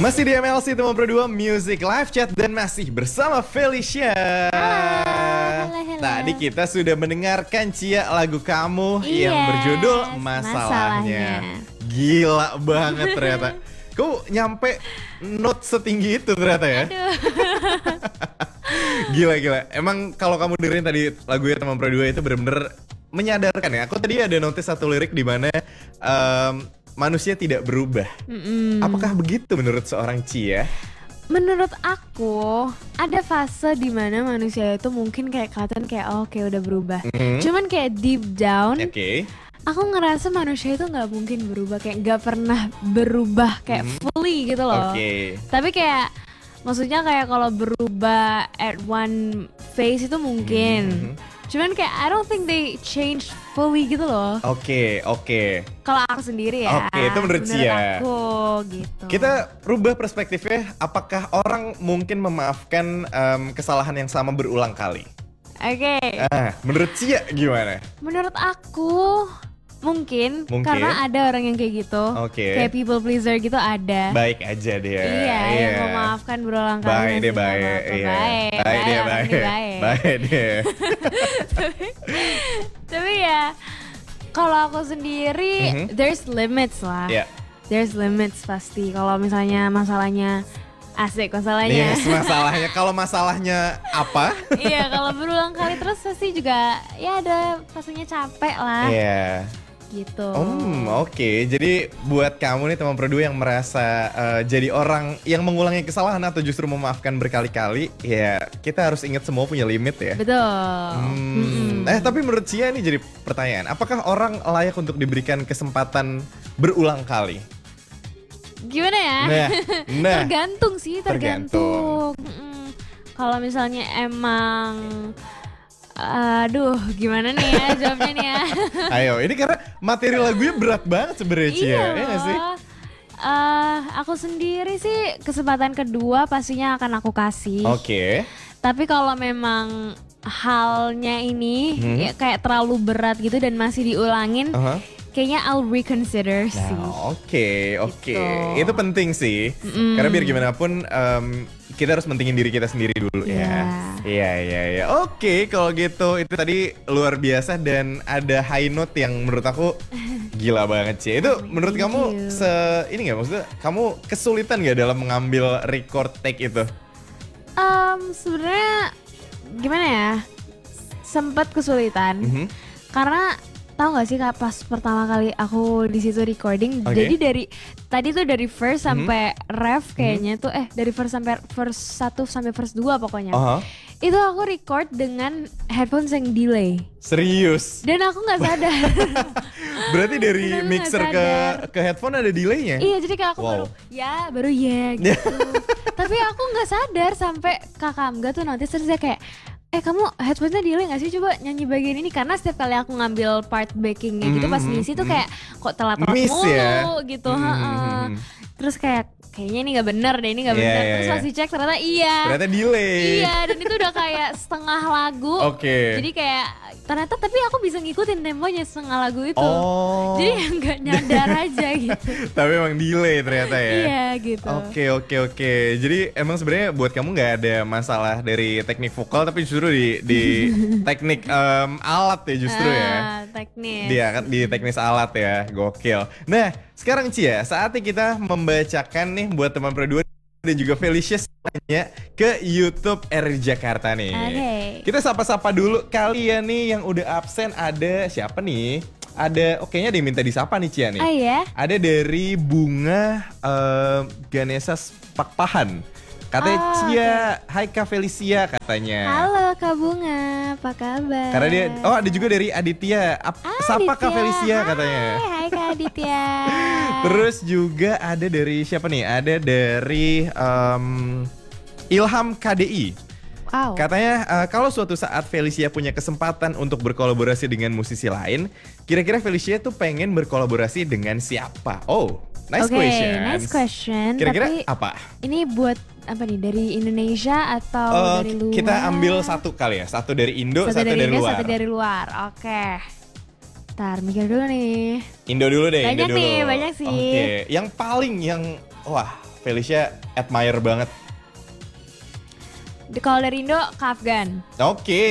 Masih di MLC Teman Berdua Music Live Chat dan masih bersama Felicia. Halo. Tadi kita sudah mendengarkan Cia lagu kamu yang berjudul Masalahnya. Gila banget ternyata. Kau nyampe note setinggi itu ternyata ya. Gila. Emang kalau kamu dengerin tadi lagunya Teman Berdua itu bener-bener menyadarkan ya. Aku tadi ada notice satu lirik di mana manusia tidak berubah. Apakah begitu menurut seorang Cia? Menurut aku ada fase di mana manusia itu mungkin kayak kelihatan kayak udah berubah. Cuman kayak deep down, aku ngerasa manusia itu nggak mungkin berubah, kayak nggak pernah berubah kayak fully gitu loh. Tapi kayak maksudnya kayak kalau berubah at one phase itu mungkin. Cuman kayak I don't think they change fully gitu loh. Oke. Kalau aku sendiri ya. Oke, itu menurut Cia. Aku gitu. Kita rubah perspektifnya, apakah orang mungkin memaafkan kesalahan yang sama berulang kali? Oke. Menurut Cia gimana? Menurut aku mungkin karena ada orang yang kayak gitu. Kayak people pleaser gitu ada. Baik aja dia. Iya, yang memaafkan berulang kali. Baik dia. Tapi ya kalau aku sendiri there's limits lah. There's limits pasti. Kalau misalnya masalahnya asik masalahnya. Yes, masalahnya. Kalau masalahnya apa? Iya, kalau berulang kali terus pasti juga ya ada pastinya capek lah. Iya. Gitu. Oke. Jadi buat kamu nih Teman Berdua yang merasa jadi orang yang mengulangi kesalahan atau justru memaafkan berkali-kali, ya kita harus ingat semua punya limit ya. Betul. Tapi menurut Cia ini jadi pertanyaan, apakah orang layak untuk diberikan kesempatan berulang kali? Gimana ya? Nah. Tergantung sih. Kalau misalnya emang gimana nih ya jawabnya nih ya. Ayo, ini karena materi lagunya berat banget sebenarnya Cia, ya gak sih? Aku sendiri sih kesempatan kedua pastinya akan aku kasih. Tapi kalau memang halnya ini ya kayak terlalu berat gitu dan masih diulangin, kayaknya I'll reconsider sih. Oke. Itu penting sih. Karena biar gimana pun kita harus mentingin diri kita sendiri dulu ya. Iya. Oke, kalau gitu itu tadi luar biasa dan ada high note yang menurut aku gila banget sih. Itu menurut kamu ini nggak, maksudnya kamu kesulitan nggak dalam mengambil record take itu? Sebenarnya gimana ya? Sempat kesulitan. Karena tahu nggak sih Kak, pas pertama kali aku di situ recording, jadi tadi tuh dari verse sampai ref kayaknya tuh dari verse 1 sampai verse 2 pokoknya. Itu aku record dengan headphones yang delay. Serius? Dan aku nggak sadar. Berarti dari mixer ke headphone ada delaynya? Iya, jadi kayak aku baru gitu. Tapi aku nggak sadar sampai Kakak Amga tuh notice, terus dia kayak kamu headphone-nya delay gak sih, coba nyanyi bagian ini. Karena setiap kali aku ngambil part backingnya gitu pas ngisi tuh kayak kok telat-telat mulu gitu. Terus kayaknya ini gak bener deh, terus pas dicek ternyata ternyata delay. Iya, dan itu udah kayak setengah lagu. Jadi kayak ternyata tapi aku bisa ngikutin temponya setengah lagu itu. Jadi gak nyadar aja gitu. Tapi emang delay ternyata ya. Iya gitu. Oke. Jadi emang sebenarnya buat kamu gak ada masalah dari teknik vokal, tapi justru di teknik alat ya justru ya. Teknis. Di teknis alat ya, gokil. Nah, sekarang Cia, saatnya kita membacakan nih buat Teman Berdua dan juga Felicia semuanya ke YouTube RRI Jakarta nih. Kita sapa-sapa dulu kalian nih yang udah absen. Ada siapa nih? Ada, kayaknya ada yang minta disapa nih Cia nih. Ada dari Bunga Ganesha Pakpahan. Katanya Cia, hai Kak Felicia katanya. Halo Kak Bunga, apa kabar? Karena dia, ada juga dari Aditya. Sapa Kak Felicia katanya. Hai Kak Aditya. Terus juga ada dari siapa nih? Ada dari Ilham KDI. Katanya kalau suatu saat Felicia punya kesempatan untuk berkolaborasi dengan musisi lain, kira-kira Felicia tuh pengen berkolaborasi dengan siapa? Nice question. Kira-kira apa? Ini buat apa nih, dari Indonesia atau dari luar? Kita ambil satu kali ya, satu dari Indo, satu dari luar. Satu dari luar, oke. Ntar mikir dulu nih. Indo dulu deh. Banyak sih. Oke, yang paling Felicia admire banget? Kalau dari Indo ke Afgan. Oke.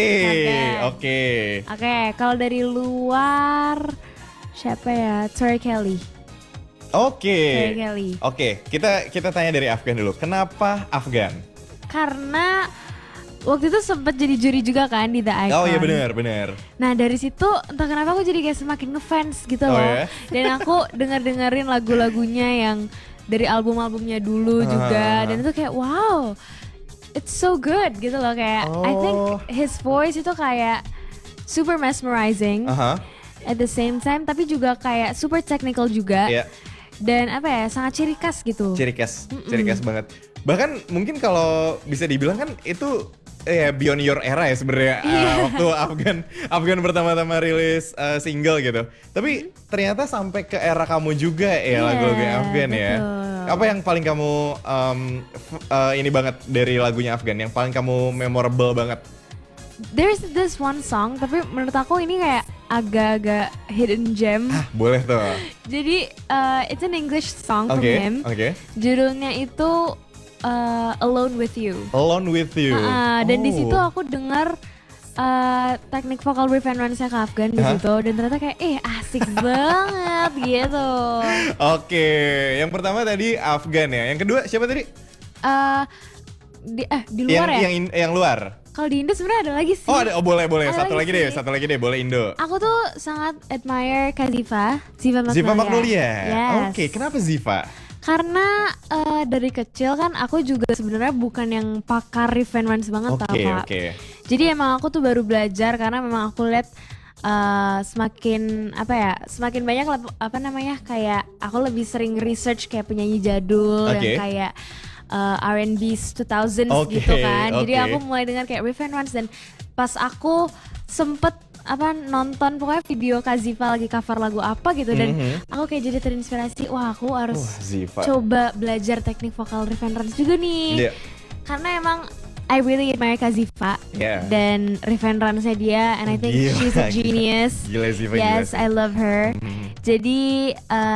Kalau dari luar siapa ya? Tori Kelly. Oke. Tori Kelly. Oke, kita tanya dari Afgan dulu. Kenapa Afgan? Karena waktu itu sempat jadi juri juga kan di The Icon. Oh iya benar. Nah dari situ entah kenapa aku jadi kayak semakin ngefans gitu loh. Ya? Dan aku dengerin lagu-lagunya yang dari album-albumnya dulu juga. Dan itu kayak wow, it's so good gitu loh, kayak I think his voice itu kayak super mesmerizing at the same time, tapi juga kayak super technical juga. Dan apa ya, sangat ciri khas gitu. Ciri khas banget. Bahkan mungkin kalau bisa dibilang kan itu beyond your era ya sebenarnya. Waktu Afgan pertama-tama rilis single gitu. Tapi ternyata sampai ke era kamu juga ya lagu-lagu Afgan ya. Apa yang paling kamu ini banget dari lagunya Afgan, yang paling kamu memorable banget? There's this one song, tapi menurut aku ini kayak agak-agak hidden gem. Boleh tuh. Jadi it's an English song from him. Judulnya itu Alone With You. Alone With You. Dan di situ aku dengar teknik vokal Riff and Run-nya ke Afgan di situ, dan ternyata kayak asik banget gitu. Oke, yang pertama tadi Afgan ya. Yang kedua siapa tadi? Di luar yang luar. Kalau di Indo sebenarnya ada lagi sih. Boleh. Satu lagi deh, boleh Indo. Aku tuh sangat admire Kak Ziva Magnolia. Ziva Magnolia. Yes. Oke, kenapa Ziva? Karena dari kecil kan aku juga sebenarnya bukan yang pakar riff and runs banget tau Kak. Jadi emang aku tuh baru belajar karena memang aku lihat semakin banyak kayak aku lebih sering research kayak penyanyi jadul yang kayak R&B 2000s gitu kan. Jadi aku mulai dengar kayak riff and runs, dan pas aku sempet nonton pokoknya video Kak Ziva lagi cover lagu apa gitu, dan aku kayak jadi terinspirasi, aku harus coba belajar teknik vokal riff and runs juga nih. Karena emang I really admire Kak Ziva dan riff and runs-nya dia, and I think she's a genius. Yes, I love her. Jadi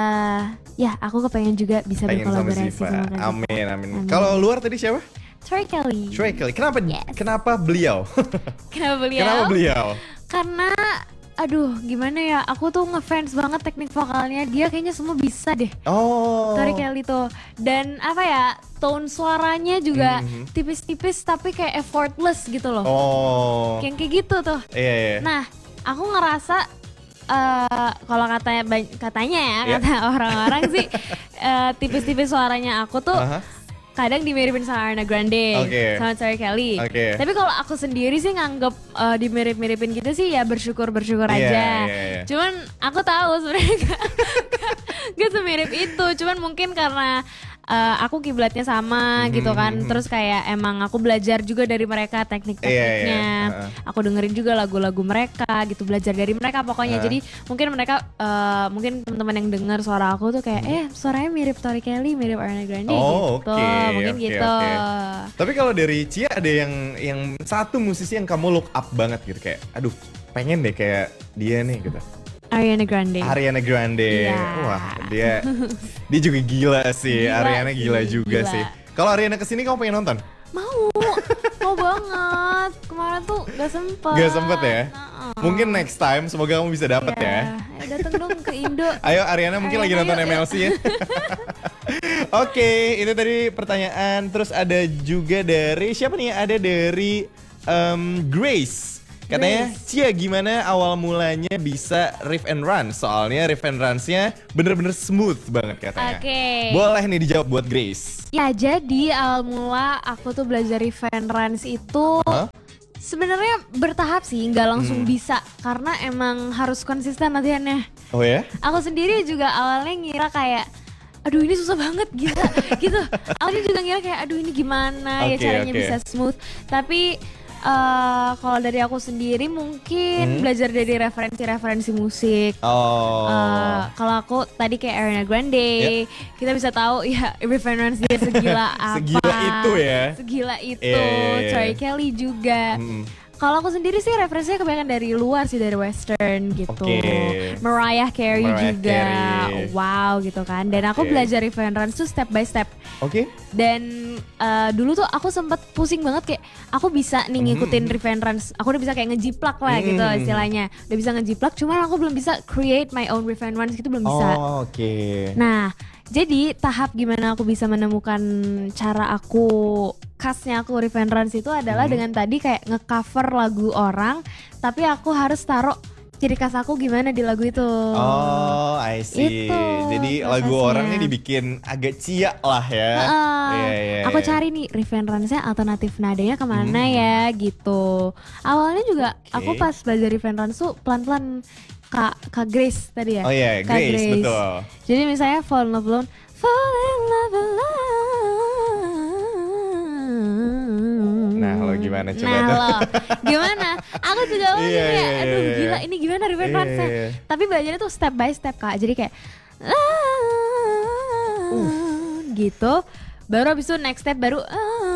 aku kepengen juga bisa berkolaborasi sama Kak Ziva. Amin. Kalau luar tadi siapa? Tori Kelly. Kenapa beliau? Kenapa beliau? Karena gimana ya, aku tuh ngefans banget teknik vokalnya dia, kayaknya semua bisa deh. Tori Kelly tuh, dan tone suaranya juga tipis-tipis tapi kayak effortless gitu loh. Kayak gitu tuh. Nah, aku ngerasa kalau katanya kata orang-orang sih tipis-tipis suaranya aku tuh kadang dimiripin sama Ariana Grande, sama Tori Kelly. Tapi kalau aku sendiri sih nganggep dimirip-miripin gitu sih ya bersyukur aja. Cuman aku tahu sebenarnya gak semirip itu. Cuman mungkin karena aku kiblatnya sama gitu kan. Terus kayak emang aku belajar juga dari mereka teknik-tekniknya. Aku dengerin juga lagu-lagu mereka gitu, belajar dari mereka pokoknya. Jadi mungkin mereka mungkin teman-teman yang dengar suara aku tuh kayak suaranya mirip Tori Kelly, mirip Ariana Grande gitu. Mungkin gitu. Tapi kalau dari Cia ada yang satu musisi yang kamu look up banget gitu, kayak aduh pengen deh kayak dia nih gitu. Ariana Grande. Wah, dia juga gila sih. Ariana gila juga sih. Kalau Ariana kesini kamu pengen nonton? Mau banget. Kemarin tuh gak sempet ya? Mungkin next time, semoga kamu bisa dapet ya. Dateng dong ke Indo. Ayo Ariana mungkin lagi nonton MLC ya. Oke, itu tadi pertanyaan. Terus ada juga dari siapa nih? Ada dari Grace. Katanya, Cia gimana awal mulanya bisa riff and run? Soalnya riff and runs-nya bener-bener smooth banget katanya. Boleh nih dijawab buat Grace. Ya, jadi awal mula aku tuh belajar riff and runs itu sebenarnya bertahap sih, nggak langsung bisa. Karena emang harus konsisten latihannya. Oh ya? Aku sendiri juga awalnya ngira kayak aduh ini susah banget gitu. Awalnya juga ngira kayak aduh ini gimana ya caranya bisa smooth. Tapi kalau dari aku sendiri mungkin belajar dari referensi musik. Kalau aku tadi kayak Ariana Grande, kita bisa tahu ya referensi dia segila apa. Segila itu ya. Segila itu. Tori Kelly juga. Kalau aku sendiri sih referensinya kebanyakan dari luar sih, dari western gitu. Mariah Carey juga. Wow gitu kan. Dan aku belajar reference tuh step by step. Dan dulu tuh aku sempet pusing banget kayak aku bisa nih ngikutin reference. Aku udah bisa kayak ngejiplak lah gitu istilahnya. Udah bisa ngejiplak, cuman aku belum bisa create my own reference gitu, belum bisa. Nah, jadi tahap gimana aku bisa menemukan cara aku khasnya aku reference itu adalah dengan tadi kayak ngecover lagu orang, tapi aku harus taruh ciri khas aku gimana di lagu itu. Oh, I see. Itu jadi prosesnya. Lagu orangnya dibikin agak cia lah ya. Aku cari nih reference-nya alternatif nadanya kemana ya gitu. Awalnya juga aku pas belajar reference tuh pelan-pelan Kak Grace tadi ya. Oh iya, Kak Grace, betul. Jadi misalnya Fall in Love Alone, Fall in Love Alone. Nah lo gimana coba tuh? Lo gimana? Aku juga kayak aduh gila ini gimana reference-nya. Tapi belajarnya tuh step by step Kak. Jadi kayak gitu. Baru abis itu next step baru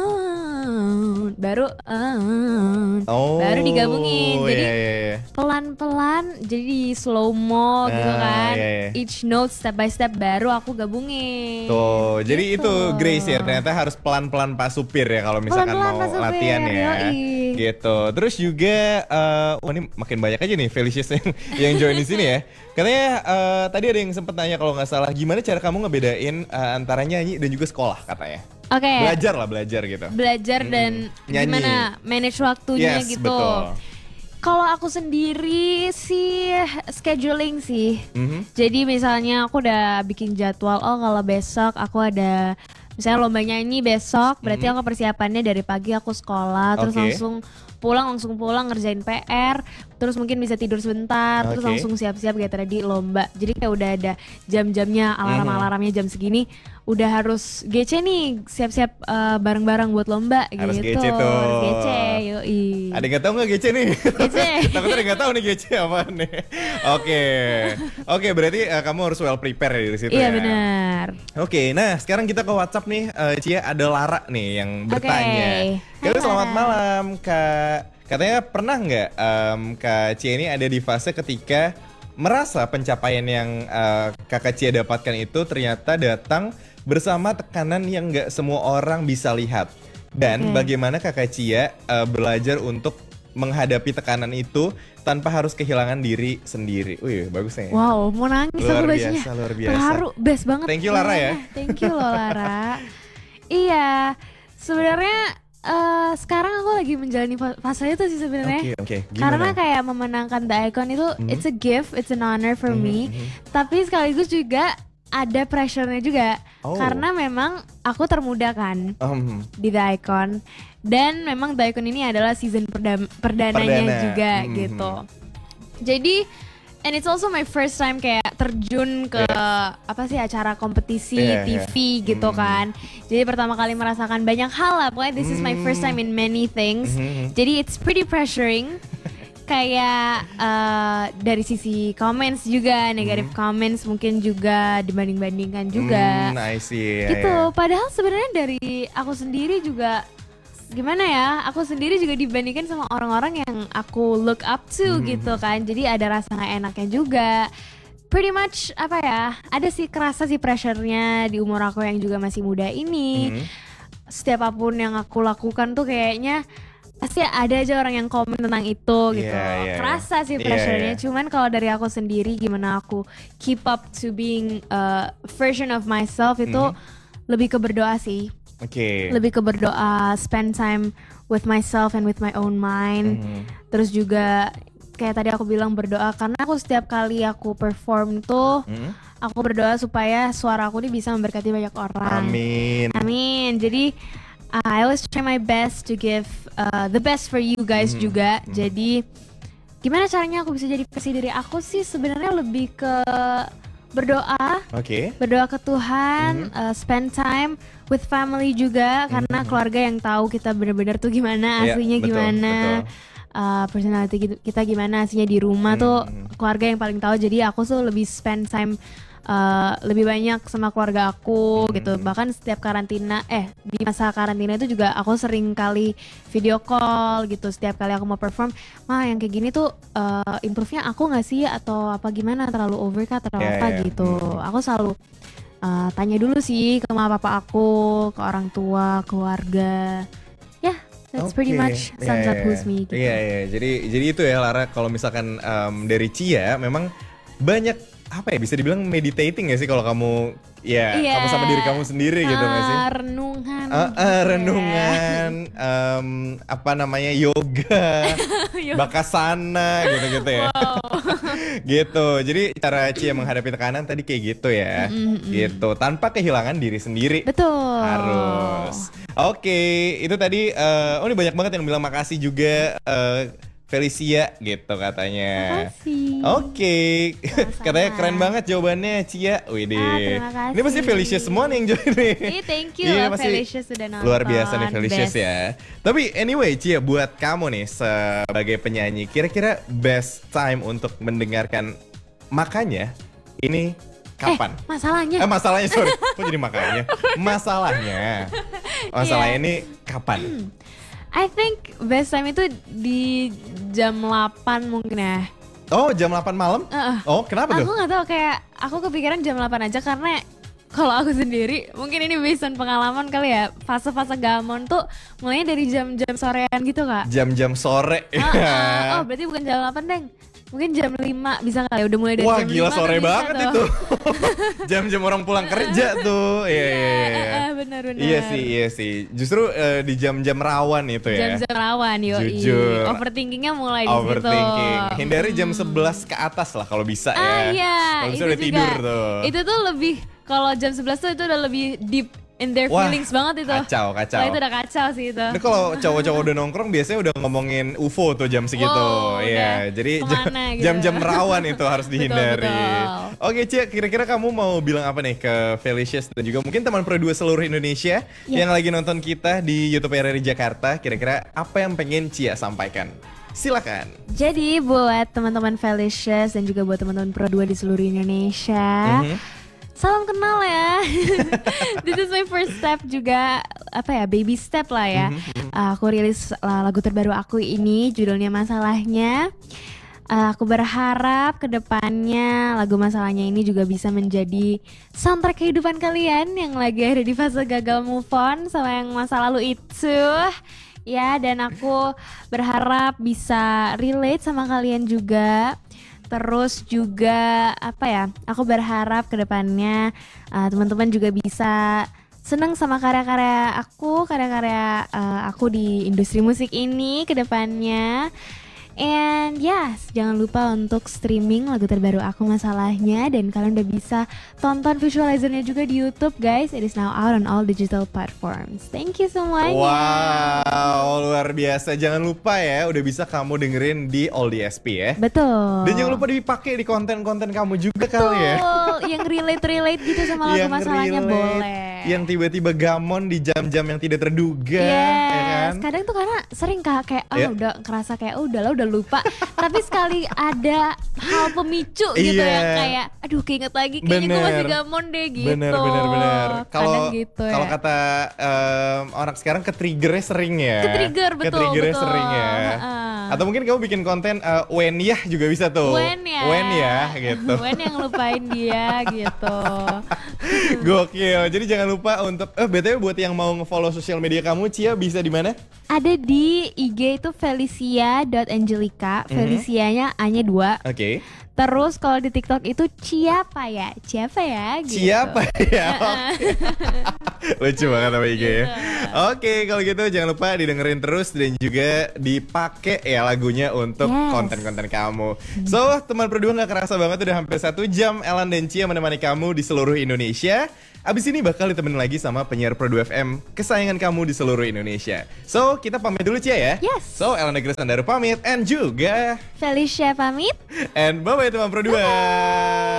baru digabungin. Jadi pelan-pelan jadi slow mo gitu kan. Each note step by step baru aku gabungin. Tuh, jadi itu Grace ya, ternyata harus pelan-pelan Pak Supir ya kalau misalkan mau latihan ya. Gitu. Terus juga ini makin banyak aja nih Felicious yang join di sini ya. Katanya tadi ada yang sempat nanya kalau nggak salah, gimana cara kamu ngebedain antara nyanyi dan juga sekolah katanya. Belajar gitu. Belajar dan nyanyi. Gimana manage waktunya gitu. Betul. Kalau aku sendiri sih scheduling sih. Jadi misalnya aku udah bikin jadwal, kalau besok aku ada misalnya lomba nyanyi besok, berarti aku persiapannya dari pagi aku sekolah, terus langsung pulang ngerjain PR, terus mungkin bisa tidur sebentar, terus langsung siap-siap kayak tadi lomba. Jadi kayak udah ada jam-jamnya, alarm-alarmnya jam segini, udah harus GC nih, siap-siap bareng-bareng buat lomba harus gitu. GC tuh. Harus GC, yoi. Ada yang gak tahu gak GC nih? GC. Takutnya ada yang gak tahu nih GC apa nih. Oke, berarti kamu harus well prepare ya dari situ ya. Iya benar. Oke, nah sekarang kita ke WhatsApp nih, Cia, ada Lara nih yang bertanya. Halo, selamat malam Kak. Katanya pernah nggak Kak Cia ini ada di fase ketika merasa pencapaian yang Kakak Cia dapatkan itu ternyata datang bersama tekanan yang nggak semua orang bisa lihat. Dan bagaimana Kakak Cia belajar untuk menghadapi tekanan itu tanpa harus kehilangan diri sendiri. Wih, bagus nih. Wow, mau nangis aku bacanya. Luar biasa. Terharu, best banget. Thank you Lara ya. Thank you loh Lara. Iya, sebenarnya sekarang aku lagi menjalani fase itu sih sebenarnya. Karena kayak memenangkan The Icon itu it's a gift, it's an honor for me. Tapi sekaligus juga ada pressure-nya juga. Karena memang aku termuda kan di The Icon. Dan memang The Icon ini adalah season perdananya juga gitu. Jadi and it's also my first time kayak terjun ke acara kompetisi TV gitu kan. Jadi pertama kali merasakan banyak hal lah. Pokoknya this is my first time in many things. Jadi it's pretty pressuring. Kayak dari sisi comments juga, negative comments mungkin juga dibanding-bandingkan juga. I see. Gitu. Padahal sebenarnya dari aku sendiri juga gimana ya, aku sendiri juga dibandingkan sama orang-orang yang aku look up to gitu kan. Jadi ada rasa gak enaknya juga. Pretty much ada sih kerasa sih pressure-nya di umur aku yang juga masih muda ini. Setiap apapun yang aku lakukan tuh kayaknya pasti ada aja orang yang komen tentang itu gitu. Kerasa sih pressure-nya. Cuman kalau dari aku sendiri gimana aku keep up to being a version of myself itu lebih ke berdoa sih. Lebih ke berdoa, spend time with myself and with my own mind. Terus juga kayak tadi aku bilang berdoa, karena aku setiap kali aku perform tuh aku berdoa supaya suara aku ini bisa memberkati banyak orang. Amin. Jadi I always try my best to give the best for you guys juga. Jadi gimana caranya aku bisa jadi versi diri aku sih sebenarnya lebih ke berdoa, berdoa ke Tuhan, spend time with family juga, karena keluarga yang tahu kita benar-benar tuh gimana aslinya, gimana personality kita gimana aslinya di rumah tuh keluarga yang paling tahu. Jadi aku tuh lebih spend time lebih banyak sama keluarga aku gitu. Bahkan setiap karantina di masa karantina itu juga aku sering kali video call gitu. Setiap kali aku mau perform, yang kayak gini tuh improve-nya aku nggak sih atau apa gimana, terlalu over kah atau apa gitu. Aku selalu tanya dulu sih ke mama papa aku, ke orang tua, keluarga. That's pretty much sums up who's me gitu. Jadi itu ya Lara, kalau misalkan dari Cia memang banyak apa ya, bisa dibilang meditating ya sih kalau kamu kamu sama diri kamu sendiri gitu nggak sih? Renungan. Renungan, apa namanya, yoga, bakasana gitu-gitu ya. Gitu. Jadi cara Cia menghadapi tekanan tadi kayak gitu ya. Gitu, tanpa kehilangan diri sendiri. Betul. Harus. Oke, itu tadi ini banyak banget yang bilang makasih juga, Felicia gitu katanya. Makasih. Oke. Katanya keren banget jawabannya Cia. Widih. Terima kasih. Ini pasti Felicia semua nih yang join nih. Thank you loh Felicia sudah nonton. Luar biasa nih Felicia ya. Tapi anyway Cia, buat kamu nih sebagai penyanyi, kira-kira best time untuk mendengarkan Makanya ini kapan? Masalahnya sorry. Kok jadi makanya? Masalahnya ini kapan? I think best time itu di jam 8 mungkin ya. Oh, jam 8 malam? Oh, kenapa tuh? Aku gak tahu, kayak aku kepikiran jam 8 aja karena kalau aku sendiri, mungkin ini based on pengalaman kali ya, fase-fase gamon tuh mulainya dari jam-jam sorean gitu Kak. Jam-jam sore. Oh, berarti bukan jam 8 deng. Mungkin jam 5 bisa kali, udah mulai dari jam 5. Wah gila, sore banget tuh. Itu. Jam-jam orang pulang kerja tuh. Iya. Benar. Iya sih. Justru di jam-jam rawan itu ya. Jam-jam rawan, jujur. Overthinkingnya mulai di situ. Overthinking. Hindari jam 11 ke atas lah kalau bisa ya. Iya. Kalau bisa udah tidur tuh. Itu tuh lebih, kalau jam 11 tuh itu udah lebih deep in their feelings banget itu. Kacau. Nah, itu udah kacau sih itu. Ini kalau cowok-cowok udah nongkrong biasanya udah ngomongin UFO tuh jam segitu. Iya, jadi jam-jam rawan itu harus dihindari. Betul. Oke, Cia, kira-kira kamu mau bilang apa nih ke Felicious dan juga mungkin teman Pro 2 seluruh Indonesia yang lagi nonton kita di YouTube RRI Jakarta? Kira-kira apa yang pengen Cia sampaikan? Silakan. Jadi buat teman-teman Felicious dan juga buat teman-teman Pro 2 di seluruh Indonesia, salam kenal ya. This is my first step juga, baby step lah ya. Aku rilis lagu terbaru aku ini, judulnya Masalahnya. Aku berharap kedepannya lagu Masalahnya ini juga bisa menjadi soundtrack kehidupan kalian yang lagi ada di fase gagal move on sama yang masa lalu itu. Ya, dan aku berharap bisa relate sama kalian juga. Terus juga aku berharap kedepannya teman-teman juga bisa senang sama karya-karya aku di industri musik ini kedepannya. And yes, jangan lupa untuk streaming lagu terbaru aku Masalahnya, dan kalian udah bisa tonton visualizernya juga di YouTube guys. It is now out on all digital platforms. Thank you semuanya. Wow, luar biasa. Jangan lupa ya, udah bisa kamu dengerin di All DSP ya. Betul. Dan jangan lupa dipakai di konten-konten kamu juga kali ya. Yang relate gitu sama lagu Masalahnya boleh. Yang tiba-tiba gamon di jam-jam yang tidak terduga. Yes, ya kan? Kadang tuh karena sering kayak udah ngerasa kayak udah lupa. Tapi sekali ada hal pemicu gitu yang kayak keinget lagi kayaknya gue masih gamon deh gitu. Bener. Kalau gitu ya. Kalau kata orang sekarang ke-triggernya sering ya. Betul. Sering ya. Atau mungkin kamu bikin konten when ya juga bisa tuh. When ya gitu. When yang lupain dia gitu. Gokil. Jadi jangan lupa untuk BTW buat yang mau nge-follow sosial media kamu, Cia bisa di mana? Ada di IG itu felicia.angelica. Felicianya A-nya 2. Oke. Terus kalau di TikTok itu Ciapa ya gitu. Ciapa ya. Lucu banget sama IG ya. Oke, kalau gitu jangan lupa didengerin terus dan juga dipakai ya lagunya untuk konten-konten kamu. So, teman Pro 2 gak kerasa banget udah hampir 1 jam Elan dan Cia menemani kamu di seluruh Indonesia. Abis ini bakal ditemenin lagi sama penyiar Pro 2 FM kesayangan kamu di seluruh Indonesia. So, kita pamit dulu Cia ya. Yes. So, Elan dan Grace Andaru pamit, and juga Felicia pamit. And bye-bye teman Pro 2.